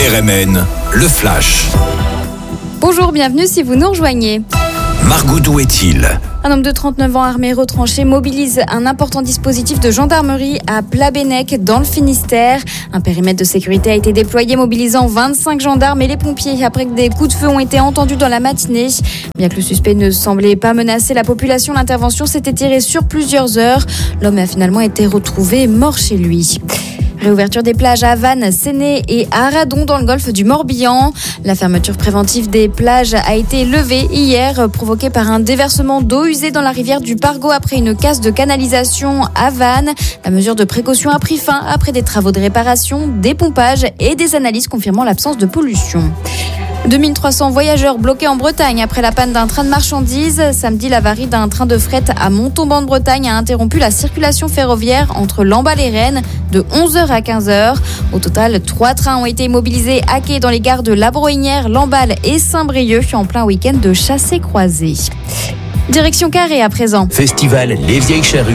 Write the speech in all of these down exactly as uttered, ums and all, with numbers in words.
R M N, le Flash. Bonjour, bienvenue si vous nous rejoignez. Margot, d'où est-il ? Un homme de trente-neuf ans armé retranché mobilise un important dispositif de gendarmerie à Plabennec dans le Finistère. Un périmètre de sécurité a été déployé mobilisant vingt-cinq gendarmes et les pompiers après que des coups de feu ont été entendus dans la matinée. Bien que le suspect ne semblait pas menacer la population, l'intervention s'était tirée sur plusieurs heures. L'homme a finalement été retrouvé mort chez lui. Réouverture des plages à Vannes, Séné et Aradon dans le golfe du Morbihan. La fermeture préventive des plages a été levée hier, provoquée par un déversement d'eau usée dans la rivière du Pargo après une casse de canalisation à Vannes. La mesure de précaution a pris fin après des travaux de réparation, des pompages et des analyses confirmant l'absence de pollution. deux mille trois cents voyageurs bloqués en Bretagne après la panne d'un train de marchandises. Samedi, l'avarie d'un train de fret à Montauban de Bretagne a interrompu la circulation ferroviaire entre Lamballe et Rennes de onze heures à quinze heures. Au total, trois trains ont été mobilisés à quai dans les gares de La Brohinière, Lamballe et Saint-Brieuc en plein week-end de chassé-croisé. Direction Carré à présent. Festival Les Vieilles Charrues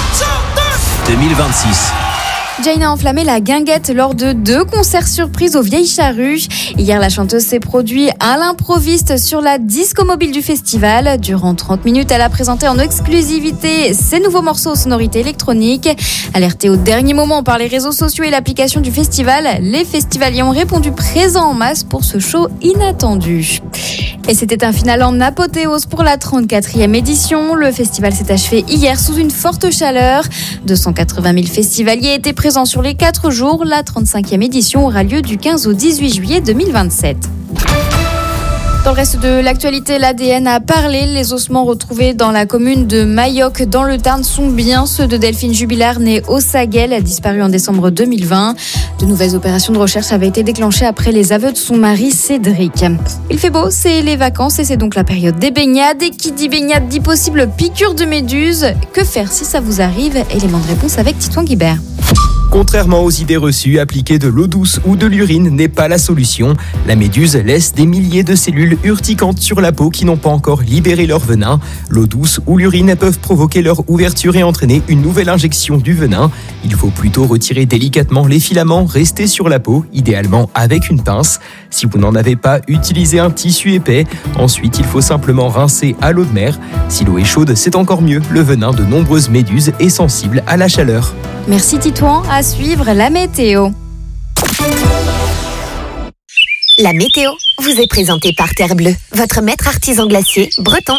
deux mille vingt-six. Jane a enflammé la guinguette lors de deux concerts surprises aux Vieilles Charrues. Hier, la chanteuse s'est produite à l'improviste sur la disco mobile du festival. Durant trente minutes, elle a présenté en exclusivité ses nouveaux morceaux aux sonorités électroniques. Alertés au dernier moment par les réseaux sociaux et l'application du festival, les festivaliers ont répondu présents en masse pour ce show inattendu. Et c'était un final en apothéose pour la trente-quatrième édition. Le festival s'est achevé hier sous une forte chaleur. deux cent quatre-vingt mille festivaliers étaient présents sur les quatre jours. La trente-cinquième édition aura lieu du quinze au dix-huit juillet deux mille vingt-sept. Dans le reste de l'actualité, l'A D N a parlé. Les ossements retrouvés dans la commune de Mailloc, dans le Tarn, sont bien ceux de Delphine Jubilard, née au Saguel, disparue en décembre deux mille vingt. De nouvelles opérations de recherche avaient été déclenchées après les aveux de son mari Cédric. Il fait beau, c'est les vacances et c'est donc la période des baignades. Et qui dit baignade dit possible piqûre de méduse. Que faire si ça vous arrive ? Élément de réponse avec Titouan Guibert. Contrairement aux idées reçues, appliquer de l'eau douce ou de l'urine n'est pas la solution. La méduse laisse des milliers de cellules urticantes sur la peau qui n'ont pas encore libéré leur venin. L'eau douce ou l'urine peuvent provoquer leur ouverture et entraîner une nouvelle injection du venin. Il faut plutôt retirer délicatement les filaments restés sur la peau, idéalement avec une pince. Si vous n'en avez pas, utilisez un tissu épais. Ensuite, il faut simplement rincer à l'eau de mer. Si l'eau est chaude, c'est encore mieux. Le venin de nombreuses méduses est sensible à la chaleur. Merci Titouan. À suivre la météo. La météo vous est présentée par Terre Bleue, votre maître artisan glacier breton.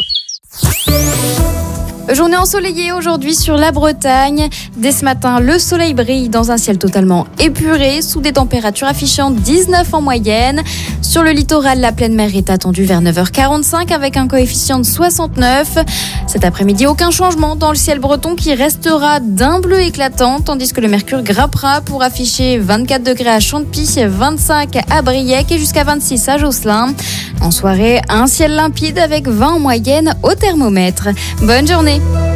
Journée ensoleillée aujourd'hui sur la Bretagne. Dès ce matin, le soleil brille dans un ciel totalement épuré, sous des températures affichant dix-neuf en moyenne. Sur le littoral, la pleine mer est attendue vers neuf heures quarante-cinq avec un coefficient de soixante-neuf. Cet après-midi, aucun changement dans le ciel breton qui restera d'un bleu éclatant, tandis que le mercure grimpera pour afficher vingt-quatre degrés à Champy, vingt-cinq à Briec et jusqu'à vingt-six à Josselin. En soirée, un ciel limpide avec vingt en moyenne au thermomètre. Bonne journée.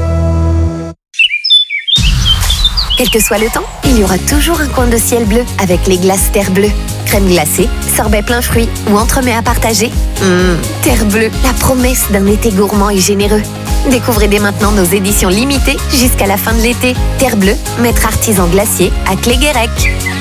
Quel que soit le temps, il y aura toujours un coin de ciel bleu avec les glaces Terre Bleue. Crème glacée, sorbet plein fruits ou entremets à partager. Mmh, Terre Bleue, la promesse d'un été gourmand et généreux. Découvrez dès maintenant nos éditions limitées jusqu'à la fin de l'été. Terre Bleue, maître artisan glacier à Cléguérec.